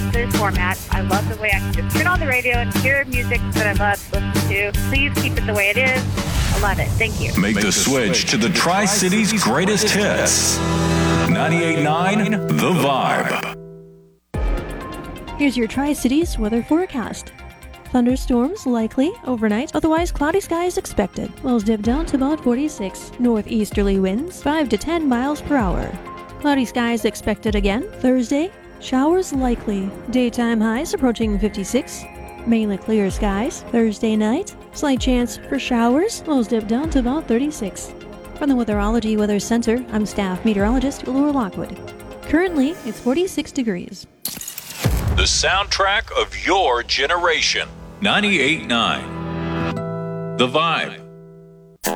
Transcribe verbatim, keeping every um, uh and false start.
this format. I love the way I can just turn on the radio and hear music that I love to listen to. Please keep it the way it is. I love it. Thank you. Make the switch to the Tri-Cities greatest hits. ninety-eight point nine The Vibe. Here's your Tri-Cities weather forecast. Thunderstorms likely overnight, otherwise cloudy skies expected. Lows dip down to about forty-six. Northeasterly winds five to ten miles per hour. Cloudy skies expected again. Thursday, showers likely. Daytime highs approaching fifty-six. Mainly clear skies. Thursday night, slight chance for showers. Lows dip down to about thirty-six. From the Weatherology Weather Center, I'm staff meteorologist Laura Lockwood. Currently, it's forty-six degrees. The soundtrack of your generation. ninety-eight point nine The Vibe.